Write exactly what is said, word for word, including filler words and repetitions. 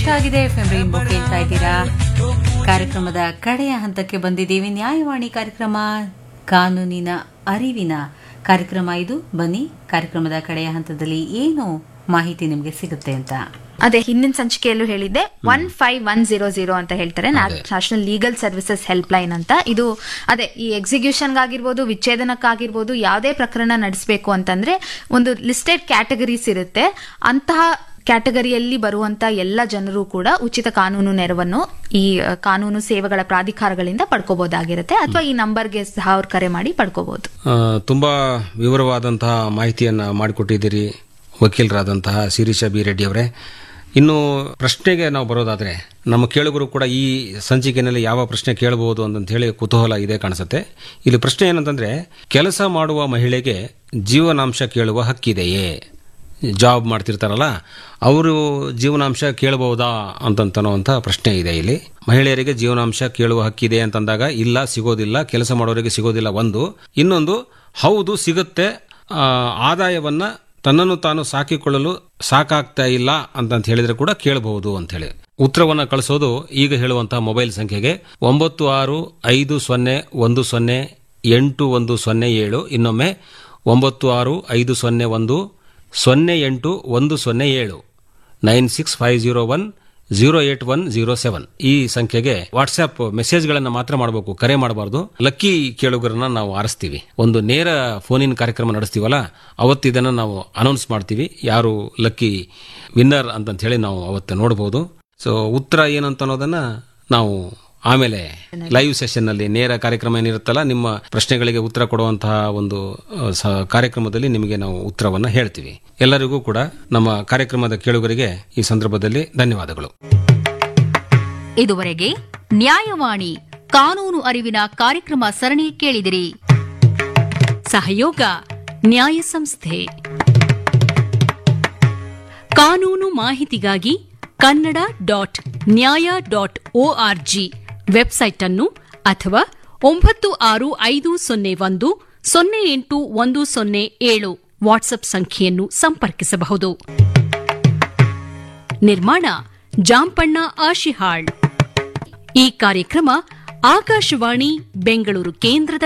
ಆಗಿದೆ. F M rainbow ಕೇಳ್ತಾ ಇದ್ದೀರಾ. ಕಾರ್ಯಕ್ರಮದ ಕಡೆಯ ಹಂತಕ್ಕೆ ಬಂದಿದ್ದೀವಿ. ನ್ಯಾಯವಾಣಿ ಕಾರ್ಯಕ್ರಮ, ಕಾನೂನಿನ ಅರಿವಿನ ಕಾರ್ಯಕ್ರಮ ಇದು. ಬನ್ನಿ, ಕಾರ್ಯಕ್ರಮದ ಕಡೆಯ ಹಂತದಲ್ಲಿ ಏನು ಮಾಹಿತಿ ನಿಮಗೆ ಸಿಗುತ್ತೆ ಅಂತ. ಅದೇ ಹಿಂದಿನ ಸಂಚಿಕೆಯಲ್ಲೂ ಹೇಳಿದ್ದೆ, one five one zero zero ಅಂತ ಹೇಳ್ತಾರೆ, national legal services help line ಅಂತ. ಇದು ಅದೇ ಈ ಎಕ್ಸಿಕ್ಯೂಷನ್ಗಾಗಿರ್ಬೋದು, ವಿಚ್ಛೇದನಕ್ಕಾಗಿರ್ಬೋದು, ಯಾವುದೇ ಪ್ರಕರಣ ನಡೆಸಬೇಕು ಅಂತಂದ್ರೆ ಒಂದು ಲಿಸ್ಟೆಡ್ ಕ್ಯಾಟಗರೀಸ್ ಇರುತ್ತೆ. ಅಂತಹ ಕ್ಯಾಟಗರಿಯಲ್ಲಿ ಬರುವಂತ ಎಲ್ಲ ಜನರು ಕೂಡ ಉಚಿತ ಕಾನೂನು ನೆರವನ್ನು ಈ ಕಾನೂನು ಸೇವೆಗಳ ಪ್ರಾಧಿಕಾರಗಳಿಂದ ಪಡ್ಕೋಬಹುದಾಗಿರುತ್ತೆ, ಅಥವಾ ಈ ನಂಬರ್ಗೆ ಸಹ ಅವ್ರು ಕರೆ ಮಾಡಿ ಪಡ್ಕೋಬಹುದು. ತುಂಬಾ ವಿವರವಾದಂತಹ ಮಾಹಿತಿಯನ್ನ ಮಾಡಿಕೊಟ್ಟಿದ್ದೀರಿ ವಕೀಲರಾದಂತಹ ಶಿರೀಷಾ ಬಿ ರೆಡ್ಡಿ ಅವರೇ. ಇನ್ನು ಪ್ರಶ್ನೆಗೆ ನಾವು ಬರೋದಾದ್ರೆ, ನಮ್ಮ ಕೇಳುಗರು ಕೂಡ ಈ ಸಂಚಿಕೆಯಲ್ಲಿ ಯಾವ ಪ್ರಶ್ನೆ ಕೇಳಬಹುದು ಅಂತ ಹೇಳಿ ಕುತೂಹಲ ಇದೆ ಕಾಣಿಸುತ್ತೆ. ಇಲ್ಲಿ ಪ್ರಶ್ನೆ ಏನಂತಂದ್ರೆ, ಕೆಲಸ ಮಾಡುವ ಮಹಿಳೆಗೆ ಜೀವನಾಂಶ ಕೇಳುವ ಹಕ್ಕಿದೆಯೇ? ಜಾಬ್ ಮಾಡ್ತಿರ್ತಾರಲ್ಲ ಅವರು ಜೀವನಾಂಶ ಕೇಳಬಹುದಾ ಅಂತಂತನ್ನುವಂಥ ಪ್ರಶ್ನೆ ಇದೆ ಇಲ್ಲಿ. ಮಹಿಳೆಯರಿಗೆ ಜೀವನಾಂಶ ಕೇಳುವ ಹಕ್ಕಿದೆ ಅಂತಂದಾಗ ಇಲ್ಲ, ಸಿಗೋದಿಲ್ಲ. ಕೆಲಸ ಮಾಡೋರಿಗೆ ಸಿಗೋದಿಲ್ಲ ಒಂದು. ಇನ್ನೊಂದು, ಹೌದು ಸಿಗುತ್ತೆ, ಆದಾಯವನ್ನ ತನ್ನನ್ನು ತಾನು ಸಾಕಿಕೊಳ್ಳಲು ಸಾಕಾಗ್ತಾ ಇಲ್ಲ ಅಂತಂತ ಹೇಳಿದ್ರೆ ಕೂಡ ಕೇಳಬಹುದು ಅಂತ ಹೇಳಿ ಉತ್ತರವನ್ನ ಕಳಿಸೋದು ಈಗ ಹೇಳುವಂತಹ ಮೊಬೈಲ್ ಸಂಖ್ಯೆಗೆ ಒಂಬತ್ತು ಆರು ಐದು ಸೊನ್ನೆ ಒಂದು ಸೊನ್ನೆ ಎಂಟು ಒಂದು ಸೊನ್ನೆ ಏಳು. ಇನ್ನೊಮ್ಮೆ ಒಂಬತ್ತು ಆರು ಐದು ಸೊನ್ನೆ ಒಂದು ಸೊನ್ನೆ ಎಂಟು ಒಂದು ಸೊನ್ನೆ ಏಳು nine six five zero one zero eight one zero seven ಈ ಸಂಖ್ಯೆಗೆ ವಾಟ್ಸ್ಆಪ್ ಮೆಸೇಜ್ಗಳನ್ನು ಮಾತ್ರ ಮಾಡಬೇಕು, ಕರೆ ಮಾಡಬಾರ್ದು. ಲಕ್ಕಿ ಕೇಳುಗರನ್ನ ನಾವು ಆರಿಸ್ತೀವಿ. ಒಂದು ನೇರ ಫೋನಿನ ಕಾರ್ಯಕ್ರಮ ನಡೆಸ್ತೀವಲ್ಲ, ಅವತ್ತು ಇದನ್ನು ನಾವು ಅನೌನ್ಸ್ ಮಾಡ್ತೀವಿ, ಯಾರು ಲಕ್ಕಿ ವಿನ್ನರ್ ಅಂತಂತ ಹೇಳಿ ನಾವು ಅವತ್ತು ನೋಡಬಹುದು. ಸೊ ಉತ್ತರ ಏನಂತ ಅನ್ನೋದನ್ನ ನಾವು ಆಮೇಲೆ ಲೈವ್ ಸೆಷನ್ ನಲ್ಲಿ, ನೇರ ಕಾರ್ಯಕ್ರಮ ಏನಿರುತ್ತಲ್ಲ, ನಿಮ್ಮ ಪ್ರಶ್ನೆಗಳಿಗೆ ಉತ್ತರ ಕೊಡುವಂತಹ ಒಂದು ಕಾರ್ಯಕ್ರಮದಲ್ಲಿ ನಿಮಗೆ ನಾವು ಉತ್ತರವನ್ನ ಹೇಳ್ತೀವಿ. ಎಲ್ಲರಿಗೂ ಕೂಡ ನಮ್ಮ ಕಾರ್ಯಕ್ರಮದ ಕೇಳುಗರಿಗೆ ಈ ಸಂದರ್ಭದಲ್ಲಿ ಧನ್ಯವಾದಗಳು. ಇದುವರೆಗೆ ನ್ಯಾಯವಾಣಿ ಕಾನೂನು ಅರಿವಿನ ಕಾರ್ಯಕ್ರಮ ಸರಣಿ ಕೇಳಿದಿರಿ. ಸಹಯೋಗ ನ್ಯಾಯ ಸಂಸ್ಥೆ. ಕಾನೂನು ಮಾಹಿತಿಗಾಗಿ ಕನ್ನಡ ಡಾಟ್ ನ್ಯಾಯ ಡಾಟ್ ಒಆರ್ಜಿ ವೆಬ್ಸೈಟ್ ಅನ್ನು ಅಥವಾ ಒಂಬತ್ತು ಆರು ಐದು ಸೊನ್ನೆ ಒಂದು ಸೊನ್ನೆ ಎಂಟು ಒಂದು ಸೊನ್ನೆ ಏಳು ವಾಟ್ಸ್ಆಪ್ ಸಂಖ್ಯೆಯನ್ನು ಸಂಪರ್ಕಿಸಬಹುದು. ನಿರ್ಮಾಣ ಜಾಂಪಣ್ಣ ಆಶಿಹಾಳ್. ಈ ಕಾರ್ಯಕ್ರಮ ಆಕಾಶವಾಣಿ ಬೆಂಗಳೂರು ಕೇಂದ್ರದ